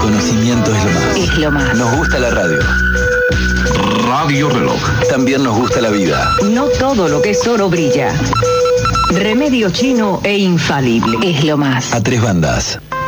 conocimiento es lo más. Es lo más. Nos gusta la radio. Radio Reloj. También nos gusta la vida. No todo lo que es oro brilla. Remedio chino e infalible. Es lo más. A tres bandas.